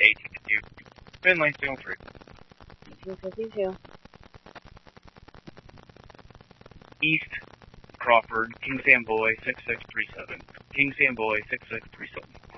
1852. Finley, signal 3. 1852. East Crawford, King Sam Boy 6637. King Sam Boy 6637.